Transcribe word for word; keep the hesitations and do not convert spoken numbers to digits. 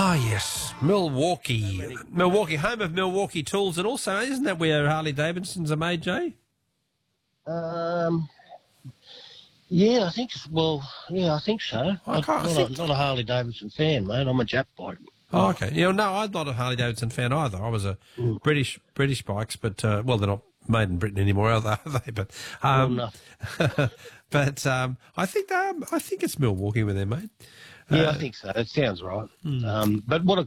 Ah, yes, Milwaukee. Milwaukee, home of Milwaukee Tools, and also, isn't that where Harley Davidsons are made, Jay? Um, yeah, I think. s- Well, yeah, I think so. I I'm can't not, think. a, not a Harley Davidson fan, mate. I'm a Jap bike. Oh, okay. You know, no, I'm not a Harley Davidson fan either. I was a Mm. British British bikes, but uh, well, they're not made in Britain anymore, are they? Are they? But um, Well, but um, I think um, I think it's Milwaukee where they're made. Yeah, Uh, I think so. It sounds right. Um, but what a